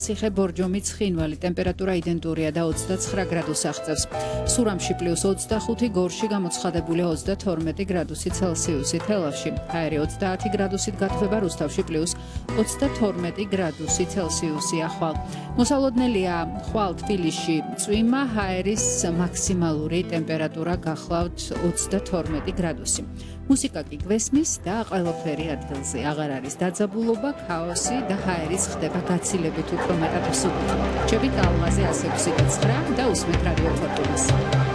ციხე ბორჯომი ცხინვალი ტემპერატურა იდენტურია და 29 გრადუსს აღწევს. სურამში +25, გორში გამოცხადებულია 32 გრადუსი ცელსიუსი, თელავში ჰაერი 30 გრადუსით გათბება, რუსთავში +22 გრადუსი ცელსიუსია ხვალ. მოსალოდნელია ხვალ თბილისში წვიმა, ჰაერის მაქსიმალური ტემპერატურა გახლავთ 32 გრადუსი. მუსიკა კი გვესმის და ყველაფერი ადგილზე. აღარ არის დაძაბულობა, ქაოსი და ჰაერიც ხდება გაცილებით უფრო მეტად მსუბუქი. ჩებით ალმაზე 106.9 და უსმენთ რადიო ფორტუნას.